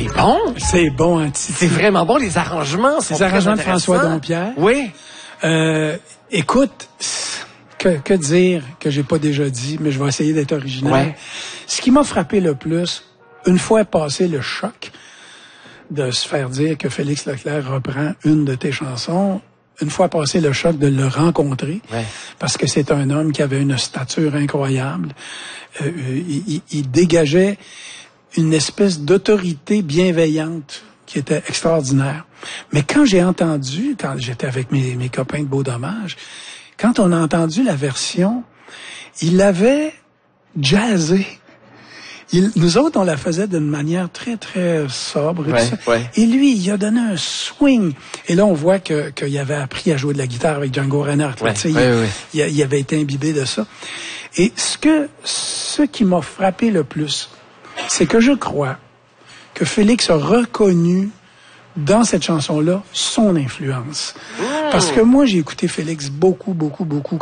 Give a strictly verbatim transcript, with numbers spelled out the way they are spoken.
c'est bon. C'est bon, hein, Titi. C'est vraiment bon, les arrangements. Sont Les arrangements de intéressants. François Dompierre. Oui. Euh, écoute, que, que dire que j'ai pas déjà dit, mais je vais essayer d'être original. Ouais. Ce qui m'a frappé le plus, une fois passé le choc de se faire dire que Félix Leclerc reprend une de tes chansons, une fois passé le choc de le rencontrer, ouais. parce que c'est un homme qui avait une stature incroyable, euh, il, il, il dégageait une espèce d'autorité bienveillante qui était extraordinaire. Mais quand j'ai entendu, quand j'étais avec mes, mes copains de Beau Dommage, quand on a entendu la version, il avait jazzé. Il, nous autres, on la faisait d'une manière très, très sobre. Et, ouais, tout ça. Ouais. Et lui, il a donné un swing. Et là, on voit que qu'il avait appris à jouer de la guitare avec Django Reinhardt. Ouais, il, ouais, ouais. Il, il avait été imbibé de ça. Et ce que ce qui m'a frappé le plus, c'est que je crois que Félix a reconnu dans cette chanson-là son influence. Mmh. Parce que moi, j'ai écouté Félix beaucoup, beaucoup, beaucoup